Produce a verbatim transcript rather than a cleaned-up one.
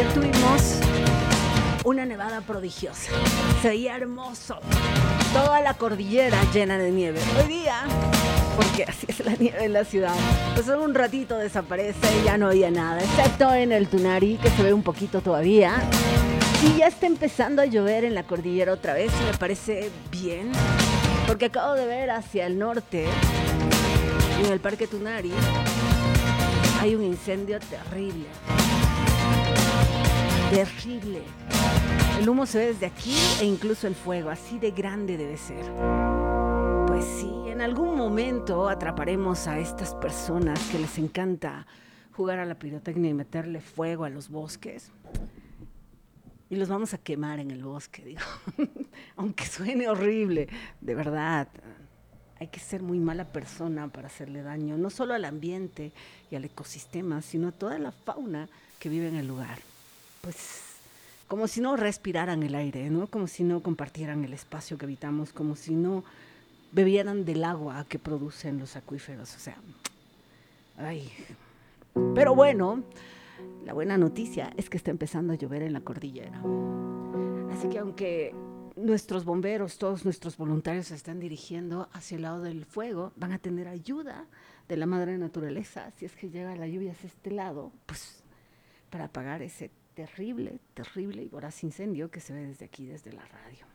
Ayer tuvimos una nevada prodigiosa. Se veía hermoso. Toda la cordillera llena de nieve. Hoy día, porque así es la nieve en la ciudad, pues en un ratito desaparece y ya no había nada, excepto en el Tunari, que se ve un poquito todavía. Y ya está empezando a llover en la cordillera otra vez y me parece bien, porque acabo de ver hacia el norte, en el Parque Tunari, hay un incendio terrible. Terrible. El humo se ve desde aquí e incluso el fuego, así de grande debe ser. Pues sí, en algún momento atraparemos a estas personas que les encanta jugar a la pirotecnia y meterle fuego a los bosques. Y los vamos a quemar en el bosque, digo. Aunque suene horrible, de verdad. Hay que ser muy mala persona para hacerle daño, no solo al ambiente y al ecosistema, sino a toda la fauna que vive en el lugar. Pues como si no respiraran el aire, ¿no? Como si no compartieran el espacio que habitamos, como si no bebieran del agua que producen los acuíferos. O sea, ay. Pero bueno, la buena noticia es que está empezando a llover en la cordillera. Así que aunque nuestros bomberos, todos nuestros voluntarios se están dirigiendo hacia el lado del fuego, van a tener ayuda de la madre naturaleza, si es que llega la lluvia hacia este lado, pues para apagar ese terrible, terrible y voraz incendio que se ve desde aquí, desde la radio.